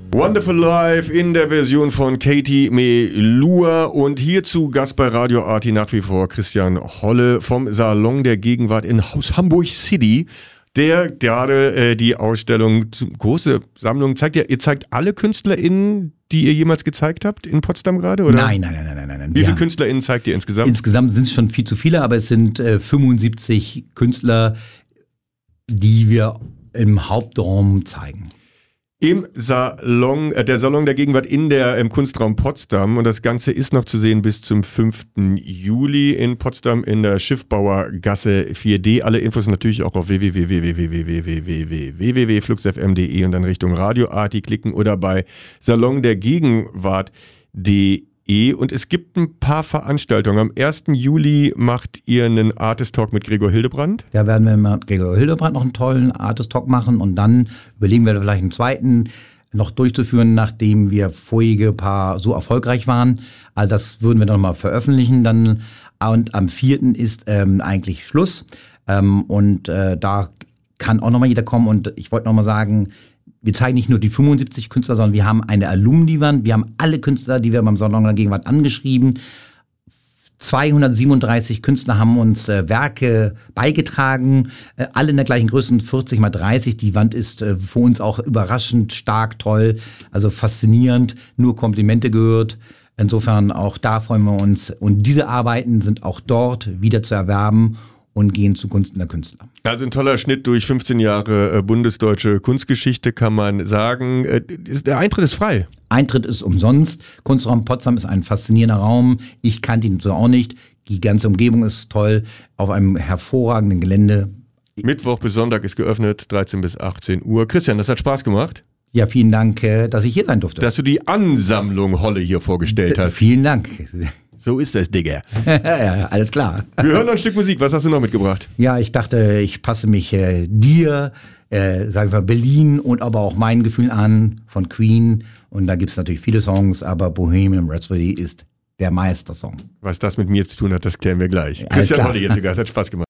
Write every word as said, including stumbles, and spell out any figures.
Wonderful Life in der Version von Katie Melua und hierzu Gast bei Radio Arti nach wie vor Christian Holle vom Salon der Gegenwart in Haus Hamburg City, der gerade äh, die Ausstellung, große Sammlung zeigt. Ja, ihr zeigt alle KünstlerInnen, die ihr jemals gezeigt habt in Potsdam gerade? Oder? Nein, nein, nein, nein, nein, nein. Wie viele KünstlerInnen zeigt ihr insgesamt? Insgesamt sind es schon viel zu viele, aber es sind äh, fünfundsiebzig Künstler, die wir im Hauptraum zeigen. Im Salon, äh, der Salon der Gegenwart in der im Kunstraum Potsdam und das Ganze ist noch zu sehen bis zum fünften Juli in Potsdam in der Schiffbauergasse vier D. Alle Infos natürlich auch auf w w w punkt w w w punkt w w w punkt flux f m punkt d e und dann Richtung Radio Arti klicken oder bei salon der gegenwart punkt d e. Und es gibt ein paar Veranstaltungen. Am ersten Juli macht ihr einen Artist Talk mit Gregor Hildebrandt. Da werden wir mit Gregor Hildebrandt noch einen tollen Artist Talk machen und dann überlegen wir vielleicht einen zweiten noch durchzuführen, nachdem wir vorige paar so erfolgreich waren. Also das würden wir dann nochmal veröffentlichen. Dann, und am vierten ist ähm, eigentlich Schluss. Ähm, und äh, da kann auch nochmal jeder kommen. Und ich wollte nochmal sagen, wir zeigen nicht nur die fünfundsiebzig Künstler, sondern wir haben eine Alumni-Wand. Wir haben alle Künstler, die wir beim Salon der Gegenwart angeschrieben. zweihundertsiebenunddreißig Künstler haben uns äh, Werke beigetragen, äh, alle in der gleichen Größe, vierzig mal dreißig. Die Wand ist äh, für uns auch überraschend stark, toll, also faszinierend, nur Komplimente gehört. Insofern auch da freuen wir uns. Und diese Arbeiten sind auch dort wieder zu erwerben und gehen zugunsten der Künstler. Also ein toller Schnitt durch fünfzehn Jahre äh, bundesdeutsche Kunstgeschichte, kann man sagen. Äh, der Eintritt ist frei. Eintritt ist umsonst. Kunstraum Potsdam ist ein faszinierender Raum. Ich kannte ihn so auch nicht. Die ganze Umgebung ist toll. Auf einem hervorragenden Gelände. Mittwoch bis Sonntag ist geöffnet, dreizehn bis achtzehn Uhr. Christian, das hat Spaß gemacht. Ja, vielen Dank, dass ich hier sein durfte. Dass du die Ansammlung Holle hier vorgestellt hast. Vielen Dank. So ist das, Digga. Ja, alles klar. Wir hören noch ein Stück Musik. Was hast du noch mitgebracht? Ja, ich dachte, ich passe mich äh, dir, äh, sagen wir Berlin und aber auch meinen Gefühlen an von Queen. Und da gibt es natürlich viele Songs, aber Bohemian Rhapsody ist der Meistersong. Was das mit mir zu tun hat, das klären wir gleich. Alles Christian klar. Holle jetzt sogar. Das hat Spaß gemacht.